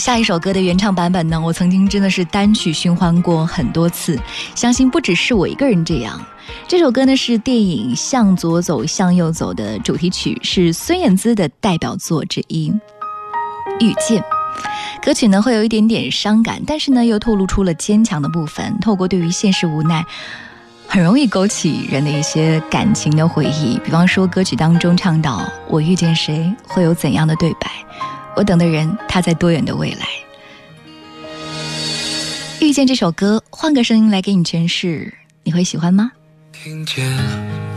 下一首歌的原唱版本呢，我曾经真的是单曲循环过很多次，相信不只是我一个人这样。这首歌呢是电影《向左走向右走》的主题曲，是孙燕姿的代表作之一《遇见》。歌曲呢会有一点点伤感，但是呢又透露出了坚强的部分，透过对于现实无奈很容易勾起人的一些感情的回忆。比方说歌曲当中唱到，我遇见谁会有怎样的对白，我等的人他在多远的未来。遇见这首歌，换个声音来给你诠释，你会喜欢吗？ 听见